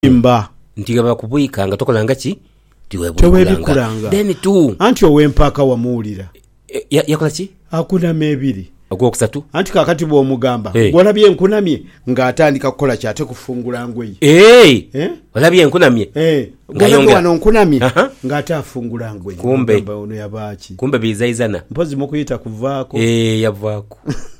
imba ntigaba kubuyika nga tokolanga ki tiwebikulanga then tu anti owempaka wamuwulira yakola ki akunama ebiri ogwokusatu anti kakati bw'omugamba gwolabye enkunamye ng'atandika kukola kyate kufungula ngweye olabye enkunamye ngayongera wano nkunamye ng'ate afungula ngweye kumbe ono yabaaki kumbe bizaizana mpozi mukuyita kuvaako yavaako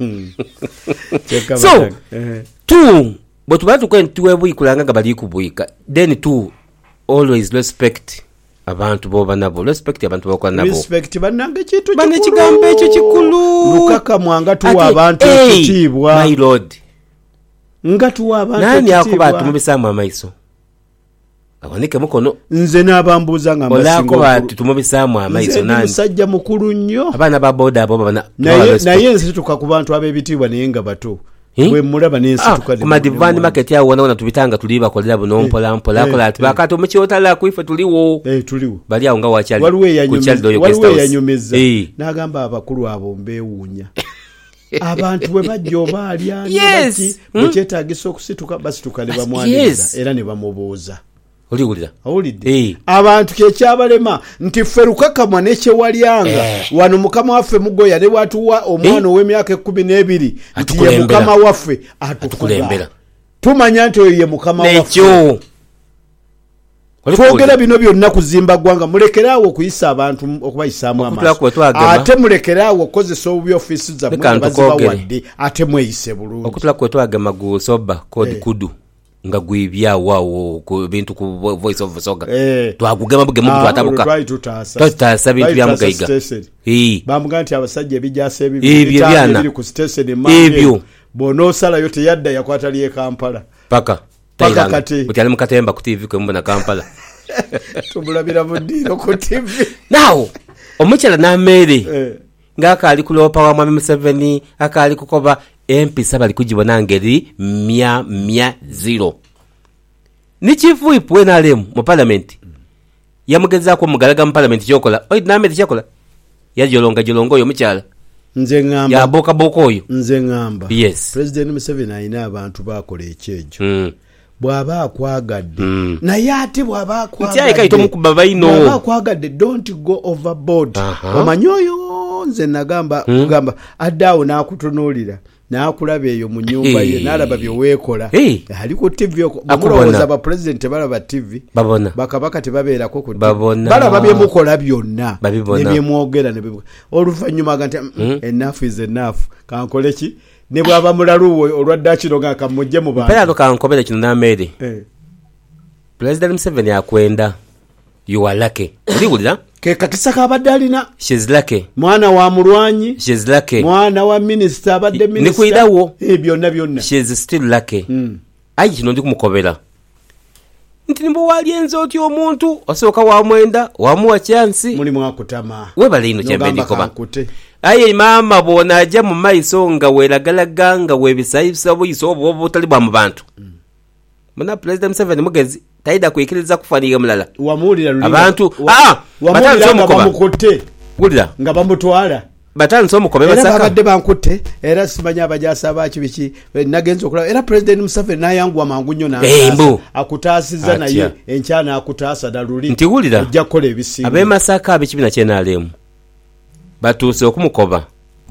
so tu bwetuba tuwebuyikulanga nga bali kubuyika then tu always respect abantu boba nabo respect abantu bokola nabo respect banange kitu bane kigambo ekyo kikulu lukaka mwanga tuwa abantu ekitiibwa my lord nga tuwa abantu nani akuba tumubisaamu amaiso awanike mukono nze n'abambuuza nga olako bati tumubisaamu amaiso nani musajja mukulu nnyo abaana ba boda abo bana naye nze situka ku bantu ab'ebitiibwa naye nga bato bwe mulaba n'ensituka ku madivani market yawo wona tubitanga tuli bakolera buno mpola mpola akola ati bakati omukyotala kuife tuliwo tuliwo bali awo nga wakyali waliwo yanyumeza n'agamba abakulu abo mbeewuunya abantu bwe bajja oba alyani mukyetaagisa okusituka basituka ne bamwaniriza era ne bamubuuza oliwulira abantu kyekyabalema nti ffe lukakamwa nekyewalyanga wano mukama waffe mugoya ne bwatuwa omwana ow'emyaka 12 nti ye mukama waffe atukulembera tumanya nti oyo ye mukama waffe twogera bino byonna kuzimba ggwanga mulekeraawo okuyisa abantu okubayisaamu amaaso ate mulekeraawo okukozesa obubi ofiisi zammwe bazibawadde ate mweyise bulungi okutula kwetwagema gusoba kodi kudu nga gwibyawo ku bintu ku voice of soga twagugema bugemu twatabuka tutaasa bintu bya mugaiga bamuga nti abasajja ebijasa ebibiri ku station ebyo bonosala yote yadda yakwata liye Kampala paka kati utali mukatemba ku TV kwembona Kampala tubulabira budiro ku TV now omukyala n'amere ngaka ali kulopa wa Mwami Museveni akali kukoba MP bali kujibona ngeri 100 ni chief whip wenalemu mu parliament yamugezaako mugalaga mu parliament kyokola oyi n'amere kyakola yajolonga oyo mukyala nze ngamba ya boka oyo nze ngamba yes President Museveni ayina abantu bakola ekyejo bwaba akwagadde naye ate bwaba akwagadde don't go overboard omanyi oyo nze nagamba kugamba addaawo n'akutunuulira n'akulaba eyo mu nyumba ye n'alaba byeweekola ali ku TV okulowooza abapresident balaba TV bakabaka tebabeerako ku balaba byemukola byonna ne byemwogera oluvannyuma aga nti enough is enough kankole ki ne bwaba mulaluwo olwadda kino nga kamujje mu bantu pera kankobere kino n'amere President Museveni akwenda you are lucky uliwulira ke kakisa kabadde alina she's lucky mwana wa mulwanyi she's lucky mwana wa minister abadde minister nikuidawo byonna she's still lucky ayi kino ndi kumukobera nti nimbo walienza oti omuntu osooka wa mwenda wamuwa chance muli mwakutama webale ino kyembendi koba aye mama bona ajja mu maiso nga welagalaga nga webisayisa buyiso obwo tali bwa mu bantu muna President Museveni mugezi taida kuikiriza kufaniga mulala wamulira abantu wamulira nga bamukotte wulira nga bamutwala batani so mukobe basaka babadde bankutte era simanya abajasa abaaki biki nagenzo okulaba era President Museveni nayangu amangu nnyo akutaasiza naye enkyana akutaasa daluli nti wulira ajja kola ebisinga abe masaka abikibina kyenalemu batuuse okumukoba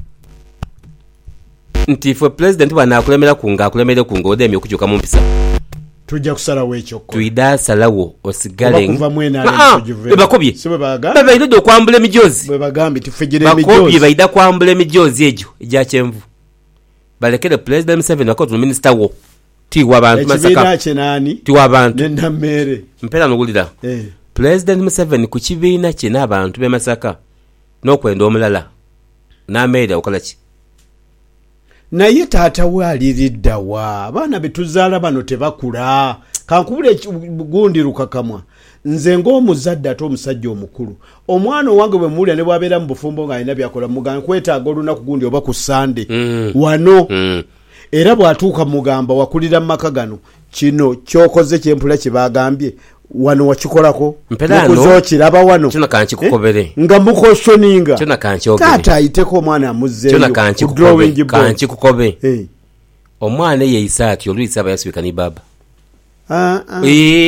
nti fwe President bwana akulemera kunga akulemere kunga odemi okujuka mu mpisa tujja kusalawo ekyo tuida salawo osigale bakobye baba ido okwambula emijozi bwe bagambi tufejere emijozi bakobye baida kwambula emijozi ejo ejja kyenvu balekere President Museveni wakotu minister wo tiwa abantu masaka tiwa abantu n'amere mpera nogulira President Museveni ku kibiina kye n'abantu be masaka n'okwenda omulala n'amere okolaki naye taata waliriddawa abaana betuzaala bano tebakula kankubule gundi lukakamwa nze ng'omuzadde ate omusajja omukulu omwana owange bwe muwulira ne bwabeera mu bufumbo ng'alina byakola mugamba kwetaaga olunaku gundi oba ku Sande wano era bw'atuuka mugamba wakulira mu maka gano kino kyokoze kyempula kye bagambye wano wakikolako mukuzokiraba wano kino kankikukobere nga mukoshoninga kino kankyogere taata ayiteko omwana amuzzeeyo kino kankikukobe omwana yeeyisa ati oluyisa abayasibika ni baba